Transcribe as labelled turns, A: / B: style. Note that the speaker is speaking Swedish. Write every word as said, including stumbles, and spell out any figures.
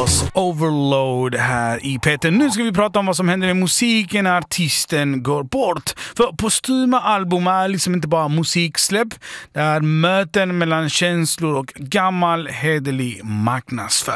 A: förstås Overload här i P T. Nu ska vi prata om vad som händer med musiken när artisten går bort. För postyma album är liksom inte bara musiksläpp. Det är möten mellan känslor och gammal hederlig marknadsföring.